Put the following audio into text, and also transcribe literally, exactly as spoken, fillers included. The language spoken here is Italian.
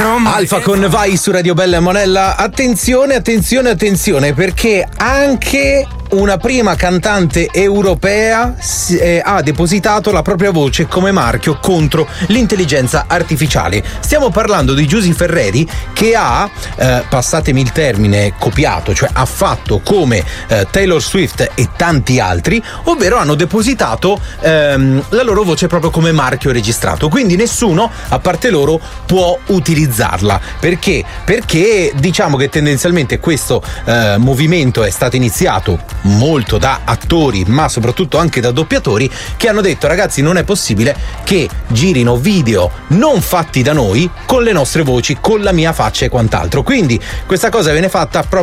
Alfa con Vai su Radio Bella e Monella. Attenzione, attenzione, attenzione, perché anche una prima cantante europea eh, ha depositato la propria voce come marchio contro l'intelligenza artificiale. Stiamo parlando di Giusy Ferreri, che ha, eh, passatemi il termine, copiato, cioè ha fatto come eh, Taylor Swift e tanti altri, ovvero hanno depositato ehm, la loro voce proprio come marchio registrato. Quindi nessuno, a parte loro, può utilizzarla. Perché? Perché diciamo che tendenzialmente questo eh, movimento è stato iniziato molto da attori, ma soprattutto anche da doppiatori, che hanno detto: ragazzi, non è possibile che girino video non fatti da noi con le nostre voci, con la mia faccia e quant'altro. Quindi questa cosa viene fatta proprio